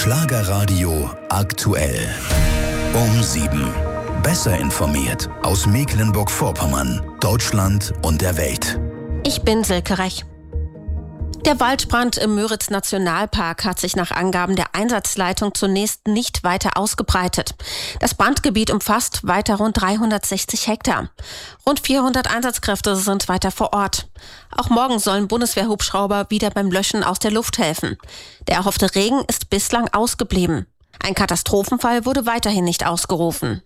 Schlagerradio aktuell. Um 7. Besser informiert aus Mecklenburg-Vorpommern, Deutschland und der Welt. Ich bin Silke Rech. Der Waldbrand im Müritz-Nationalpark hat sich nach Angaben der Einsatzleitung zunächst nicht weiter ausgebreitet. Das Brandgebiet umfasst weiter rund 360 Hektar. Rund 400 Einsatzkräfte sind weiter vor Ort. Auch morgen sollen Bundeswehrhubschrauber wieder beim Löschen aus der Luft helfen. Der erhoffte Regen ist bislang ausgeblieben. Ein Katastrophenfall wurde weiterhin nicht ausgerufen.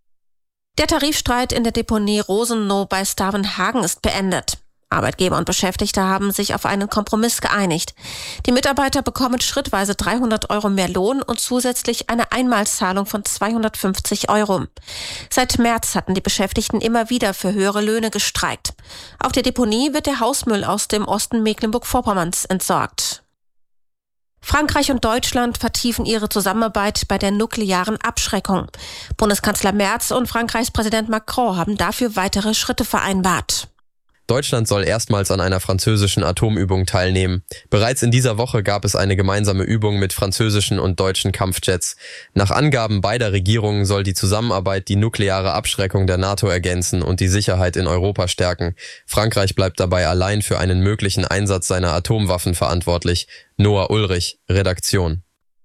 Der Tarifstreit in der Deponie Rosenow bei Stavenhagen ist beendet. Arbeitgeber und Beschäftigte haben sich auf einen Kompromiss geeinigt. Die Mitarbeiter bekommen schrittweise 300 Euro mehr Lohn und zusätzlich eine Einmalzahlung von 250 Euro. Seit März hatten die Beschäftigten immer wieder für höhere Löhne gestreikt. Auf der Deponie wird der Hausmüll aus dem Osten Mecklenburg-Vorpommerns entsorgt. Frankreich und Deutschland vertiefen ihre Zusammenarbeit bei der nuklearen Abschreckung. Bundeskanzler Merz und Frankreichs Präsident Macron haben dafür weitere Schritte vereinbart. Deutschland soll erstmals an einer französischen Atomübung teilnehmen. Bereits in dieser Woche gab es eine gemeinsame Übung mit französischen und deutschen Kampfjets. Nach Angaben beider Regierungen soll die Zusammenarbeit die nukleare Abschreckung der NATO ergänzen und die Sicherheit in Europa stärken. Frankreich bleibt dabei allein für einen möglichen Einsatz seiner Atomwaffen verantwortlich. Noah Ulrich, Redaktion.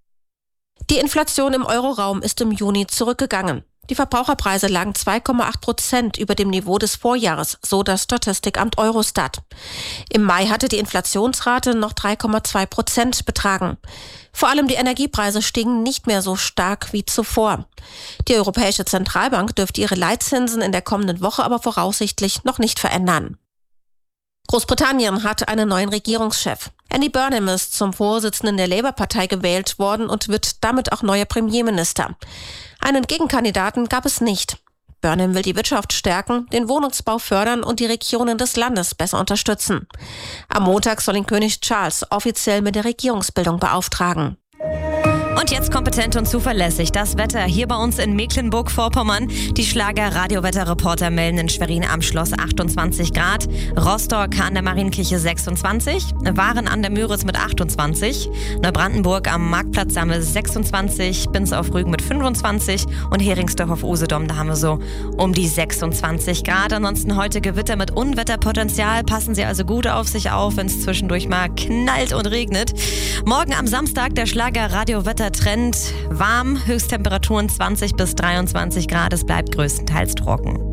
Die Inflation im Euroraum ist im Juni zurückgegangen. Die Verbraucherpreise lagen 2,8% über dem Niveau des Vorjahres, so das Statistikamt Eurostat. Im Mai hatte die Inflationsrate noch 3,2% betragen. Vor allem die Energiepreise stiegen nicht mehr so stark wie zuvor. Die Europäische Zentralbank dürfte ihre Leitzinsen in der kommenden Woche aber voraussichtlich noch nicht verändern. Großbritannien hat einen neuen Regierungschef. Andy Burnham ist zum Vorsitzenden der Labour-Partei gewählt worden und wird damit auch neuer Premierminister. Einen Gegenkandidaten gab es nicht. Burnham will die Wirtschaft stärken, den Wohnungsbau fördern und die Regionen des Landes besser unterstützen. Am Montag soll ihn König Charles offiziell mit der Regierungsbildung beauftragen. Und jetzt kompetent und zuverlässig das Wetter hier bei uns in Mecklenburg-Vorpommern. Die Schlager-Radio-Wetterreporter melden in Schwerin am Schloss 28 Grad, Rostock an der Marienkirche 26, Waren an der Müritz mit 28, Neubrandenburg am Marktplatz haben wir 26, Binz auf Rügen mit 25 und Heringsdorf auf Usedom, da haben wir so um die 26 Grad. Ansonsten heute Gewitter mit Unwetterpotenzial. Passen Sie also gut auf sich auf, wenn es zwischendurch mal knallt und regnet. Morgen am Samstag der Schlager-Radio-Wettertrend. Warm, Höchsttemperaturen 20 bis 23 Grad. Es bleibt größtenteils trocken.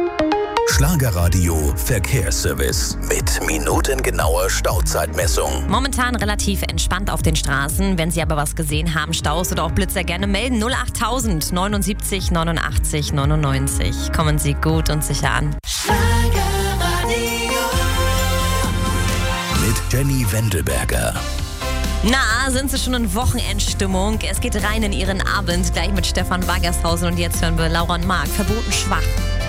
Schlagerradio Verkehrsservice mit minutengenauer Stauzeitmessung. Momentan relativ entspannt auf den Straßen. Wenn Sie aber was gesehen haben, Staus oder auch Blitzer, gerne melden. 08000 79 89 99. Kommen Sie gut und sicher an. Mit Jenny Wendelberger. Na, sind Sie schon in Wochenendstimmung? Es geht rein in Ihren Abend, gleich mit Stefan Wagershausen und jetzt hören wir Laura und Marc, Verboten schwach.